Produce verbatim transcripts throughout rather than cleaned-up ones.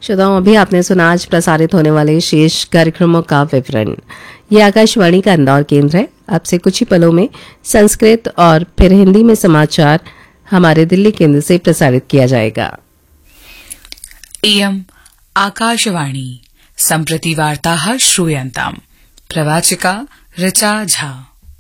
श्रोताओं, अभी आपने सुना आज प्रसारित होने वाले शेष कार्यक्रमों का विवरण। ये आकाशवाणी का इंदौर केंद्र है। आपसे कुछ ही पलों में संस्कृत और फिर हिंदी में समाचार हमारे दिल्ली केंद्र से प्रसारित किया जाएगा। इयम् आकाशवाणी सम्प्रति वार्ताः श्रूयन्ताम्। प्रवाचिका ऋचा झा।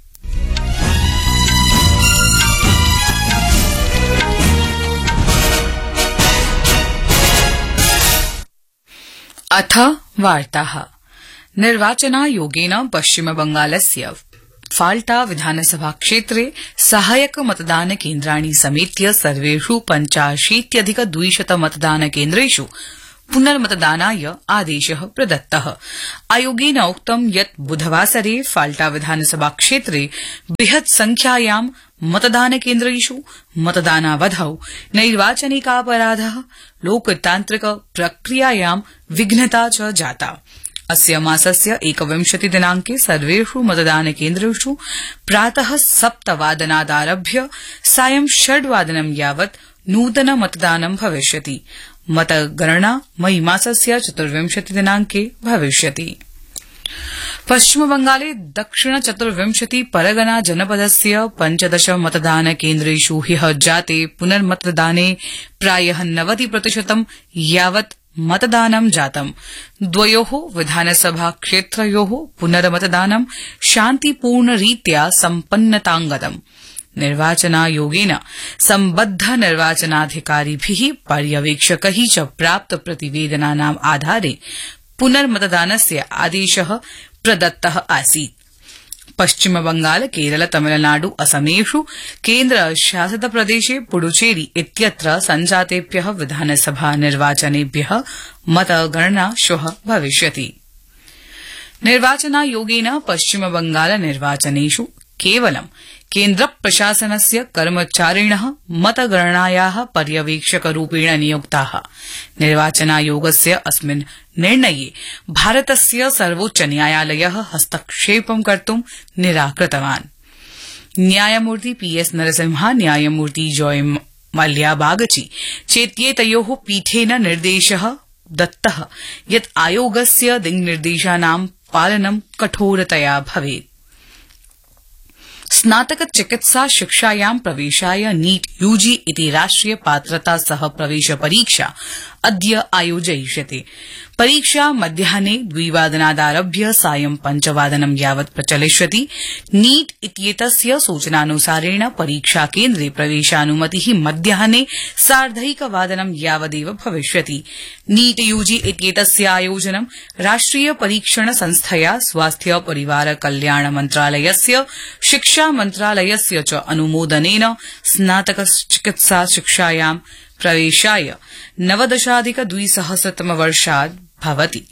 अथ वार्ताः। निर्वाचनायोगेन पश्चिमबंगालस्य फाल्टा विधानसभा क्षेत्रे सहायक मतदान केन्द्राणि समेत्य सर्वेषु पञ्चाशीत्यधिक द्विशत मतदान केन्द्रेषु पुनर्मतदानाय आदेशः प्रदत्तः। आयोगेन उक्तं यत् बुधवासरे फाल्टा विधानसभा क्षेत्रे बृहत् संख्यायां मतदान केन्द्रेषु मतदानावधौ नैर्वाचनिकापराधः, लोकतान्त्रिक प्रक्रियायां विघ्नता च जाता। अस्य मासस्य एकविंशति दिनांके सर्वेषु मतदान केन्द्रेषु प्रातः सप्तवादनादारभ्य सायं षड्वादनं यावत् नूतन मतदानं भविष्यति। मतगणना मई मासस्य चतुर्विंशति दिनांके भविष्यति। पश्चिमबंगाले दक्षिण चतुर्विंशति परगना जनपदस्य पञ्चदश मतदान केन्द्रेषु ह्यः जाते पुनर्मतदाने प्रायः नवति प्रतिशतं यावत् मतदानं जातम्। द्वयोः विधानसभा क्षेत्रयोः पुनर्मतदानं शान्तिपूर्णरीत्या सम्पन्नतांगतम्। निर्वाचनायोगेन सम्बद्ध निर्वाचनाधिकारिभिः पर्यवेक्षकैः च प्राप्त प्रतिवेदनानाम् आधारे पुनर्मतदानस्य आदेशः प्रदत्तः आसीत्। पश्चिमबंगाल, केरल, तमिलनाडु, असमेषु केन्द्रशासित प्रदेशे पुडुचेरी इत्यत्र सञ्जातेभ्यः विधानसभा निर्वाचनेभ्यः मतगणना श्वः भविष्यति। निर्वाचनायोगेन पश्चिमबंगाल निर्वाचनेषु केवलं केन्द्र प्रशासनस्य कर्मचारिणः मतगणनायाः पर्यवेक्षकरूपेण नियुक्ताः। निर्वाचनायोगस्य अस्मिन् निर्णये भारतस्य सर्वोच्च न्यायालयः हस्तक्षेपं कर्तुं निराकृतवान्। न्यायमूर्ति पी एस नरसिम्हा, न्यायमूर्ति जॉय मल्या बागची चेत्येतयोः पीठेन निर्देशः दत्तः यत् आयोगस्य दिङ्निर्देशानां पालनं कठोरतया भवेत्। स्नातक चिकित्सा शिक्षायां प्रवेशाय नीट यूजी इति राष्ट्रिय पात्रता सह प्रवेश परीक्षा अद्य आयोजयिष्यते। परीक्षा मध्याह्ने द्विवादनादारभ्य सायं पञ्चवादनं यावत् प्रचलिष्यति। नीट इत्येतस्य सूचनानुसारेण परीक्षाकेन्द्रे प्रवेशानुमतिः मध्याह्ने सार्धैकवादनं यावदेव भविष्यति। नीट यूजी इत्येतस्य आयोजनं राष्ट्रिय परीक्षण संस्थया, स्वास्थ्य परिवार कल्याण मन्त्रालयस्य, शिक्षा मन्त्रालयस्य च अनुमोदनेन स्नातक चिकित्सा शिक्षायां प्रवेशाय नवदशाधिक द्विसहस्रतमवर्षात् भवति।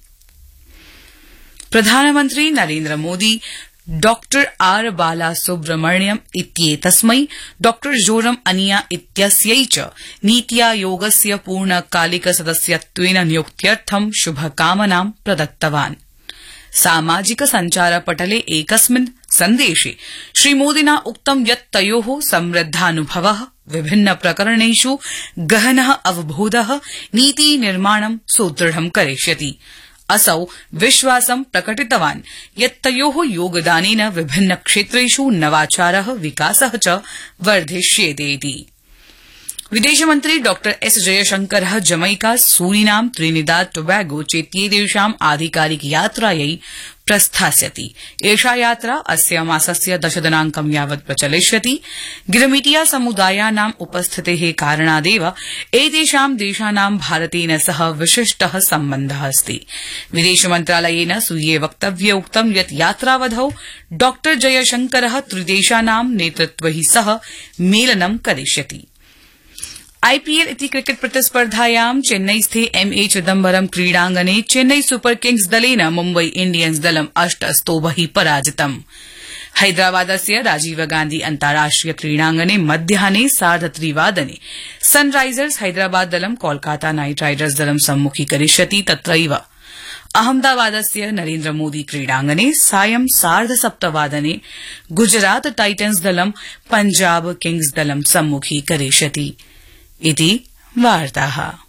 प्रधानमन्त्री Narendra Modi doctor R Balasubrahmanyam इत्येतस्मै doctor Joram अनिया इत्यस्यै च नीति आयोगस्य पूर्णकालिक सदस्यत्वेन नियुक्त्यर्थं शुभकामनां प्रदत्तवान्। सामाजिक सञ्चारपटले एकस्मिन् सन्देशे श्रीमोदिना उक्तं यत् तयोः समृद्धानुभवः विभिन्न प्रकरणेषु गहनः अवबोधः नीति निर्माणं सुदृढं करिष्यति। असौ विश्वासं प्रकटितवान् यत् तयोः योगदानेन विभिन्न क्षेत्रेषु नवाचारः, विकासः च वर्धिष्येते इति। विदेशमन्त्री डॉ S जयशंकरः Jamaica, Suriname, Trinidad Tobago चेत्येतेषाम् आधिकारिक यात्रायै प्रस्थास्यति। एषा यात्रा अस्य मासस्य दशदिनांकं यावत् प्रचलिष्यति। गिरमिटिया समुदायानाम् उपस्थितेः कारणादेव एतेषां देशानां भारतेन सह विशिष्टः सम्बन्धः अस्ति। विदेशमन्त्रालयेन स्वीये वक्तव्ये उक्तं यत् यात्रावधौ डॉ जयशंकरः त्रिदेशानां नेतृत्वैः सह मेलनं करिष्यति। आईपीएल इति cricket प्रतिस्पर्धायां चेन्नईस्थे MA Chidambaram क्रीडांगणे Chennai super Kings दलेन मुम्बई इंडियन्स दलम् अष्ट स्तोभैः पराजितम्। हैदराबादस्य राजीव गांधी अन्ताराष्ट्रिय क्रीडांगणे मध्याह्ने सार्धत्रिवादने सनराइजर्स हैदराबाद दलं कोलकाता नाइट राइडर्स दलं सम्मुखीकरिष्यति। तत्रैव अहमदाबादस्य नरेन्द्र मोदी क्रीडांगणे सायं सार्धसप्तवादने गुजरात टाइटन्स दलं पंजाब किंग्स दलं सम्मुखीकरिष्यति। इति वार्ताः।